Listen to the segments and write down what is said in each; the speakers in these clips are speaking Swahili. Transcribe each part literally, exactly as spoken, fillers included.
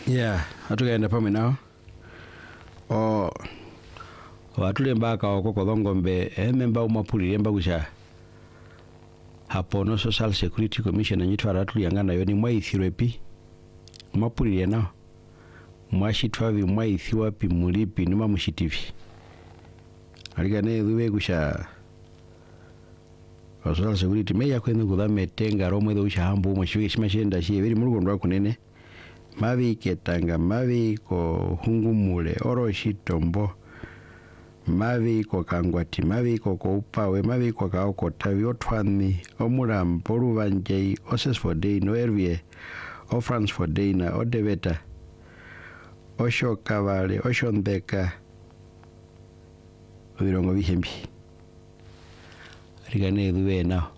Yeah, atukaenda pamwe nao o watule mbaka okoko thongombe ememba umapulire mba gusha hapo no Social Security Commission anyitwara atuliyangana yo ni mwaithirwe pi umapulire nao mwashitwavi mwaithiwa pi mulipi numa mushitivi aligane dhuwe gusha Social Security meya kwenu kudame tenga romwe do usha hambu mwashike shimashenda shi biri murugondo kunene mavi ketanga mavi ko hungumule oroshi tombo mavi ko kangwati mavi ko ko upawe mavi ko ka okotavi otwani omulambo ruvanjei oses for day no ervie o France for day na odeveta osho kavale osho ndeka virongo vihembi rigane dhuwe nao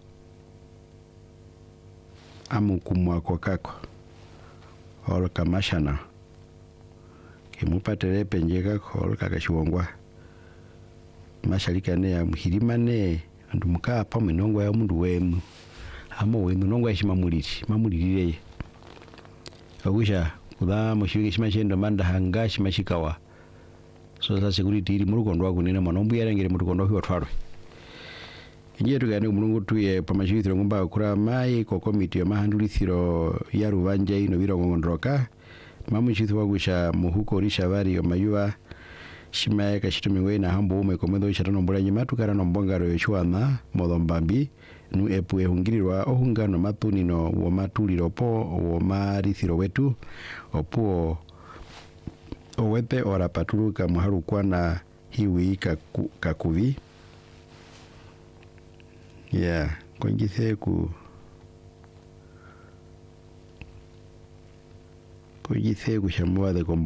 amukumwa kwa kako ol kamashana kimupatele penjeka kol kakashwongwa mashalikane ya muhirimane ndumuka pamwe nongwa ya mundu wemu amo wemu nongwa yashima muliri mamulirire agusha kuda mushike shima shendo manda hanga shima shikawa Social Security iri murugondo kunena manombu yarengere murugondo hwa twarwe nje tugane mulungu tuye pamashithiro ngomba kura mai ko komiti ya mahandulithiro ya rubanje ino birongondroka mamushithu wagusha muhuko risha bari omayuwa shimaye kashitumiwe na hambo ume komendo ishatano mbula nyimatu kana nombongaro yoshwana modombambi nu epu ehungirirwa ohungano matunino wo matuliro po wo marithiro wetu opuo owete ora patuluka muharukwa na hiwi kaku, kakuvi yeah kongithe ku kongithe kushamua de